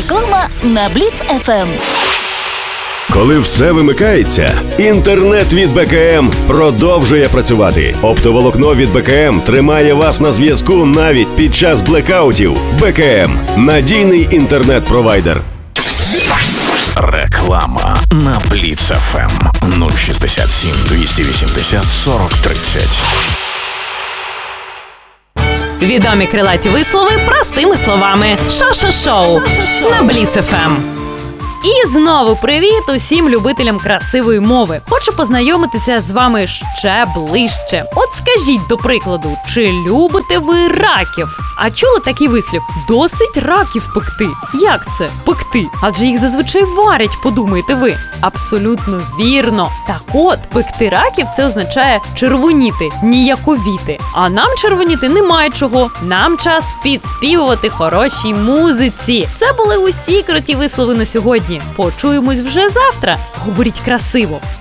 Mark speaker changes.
Speaker 1: Реклама на Бліц ФМ.
Speaker 2: Коли все вимикається, інтернет від БКМ продовжує працювати. Оптоволокно від БКМ тримає вас на зв'язку навіть під час блекаутів. БКМ – надійний інтернет-провайдер.
Speaker 3: Реклама на Бліц ФМ 067 280 40 30.
Speaker 4: Відомі крилаті вислови простими словами. Шо-шо-шоу на Бліц ФМ. І знову привіт усім любителям красивої мови. Хочу познайомитися з вами ще ближче. От скажіть, до прикладу, чи любите ви раків? А чули такий вислів? Досить раків пекти. Як це пекти? Адже їх зазвичай варять, подумаєте ви. Абсолютно вірно. Так от, пекти раків – це означає червоніти, ніяковіти. А нам червоніти немає чого. Нам час підспівувати хорошій музиці. Це були усі круті вислови на сьогодні. Почуємось вже завтра. Говоріть красиво.